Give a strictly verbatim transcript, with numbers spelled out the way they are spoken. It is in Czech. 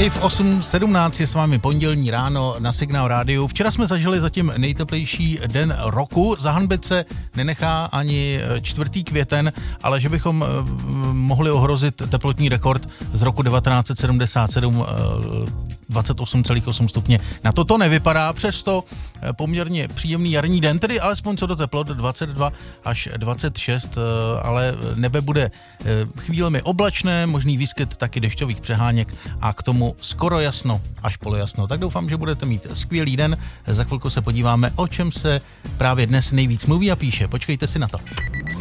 I v osm sedmnáct je s vámi pondělní ráno na Signál rádiu. Včera jsme zažili zatím nejteplejší den roku. Zahanbit se nenechá ani čtvrtý květen, ale že bychom mohli ohrozit teplotní rekord z roku devatenáct set sedmdesát sedm, dvacet osm celá osm stupně. Na to to nevypadá, přesto poměrně příjemný jarní den, tedy alespoň co do teplot dvacet dva až dvacet šest, ale nebe bude chvílemi oblačné, možný výskyt taky dešťových přeháněk a k tomu skoro jasno, až polojasno. Tak doufám, že budete mít skvělý den. Za chvilku se podíváme, o čem se právě dnes nejvíc mluví a píše. Počkejte si na to.